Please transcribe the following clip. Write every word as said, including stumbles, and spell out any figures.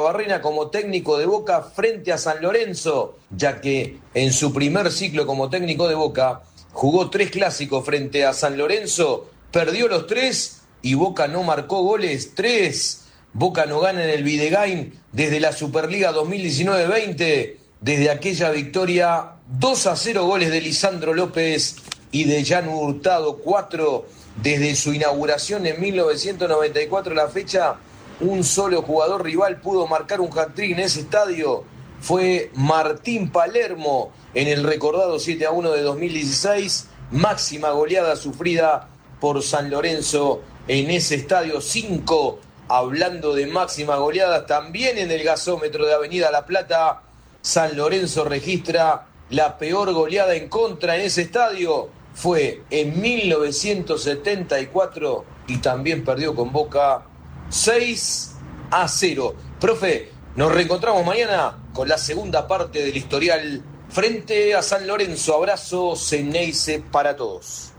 Arruabarrena como técnico de Boca frente a San Lorenzo, ya que en su primer ciclo como técnico de Boca jugó tres clásicos frente a San Lorenzo, perdió los tres y Boca no marcó goles. Tres. Boca no gana en el Videgain desde la Superliga dos mil diecinueve veinte, desde aquella victoria dos a cero, goles de Lisandro López y de Jan Hurtado, cuatro. Desde su inauguración en mil novecientos noventa y cuatro, la fecha, un solo jugador rival pudo marcar un hat-trick en ese estadio. Fue Martín Palermo en el recordado siete a uno de dos mil dieciséis, máxima goleada sufrida por San Lorenzo en ese estadio. Cinco. Hablando de máxima goleada, también en el gasómetro de Avenida La Plata, San Lorenzo registra la peor goleada en contra en ese estadio. Fue en mil novecientos setenta y cuatro y también perdió con Boca seis a cero. Profe, nos reencontramos mañana con la segunda parte del historial frente a San Lorenzo. Abrazo Ceneice para todos.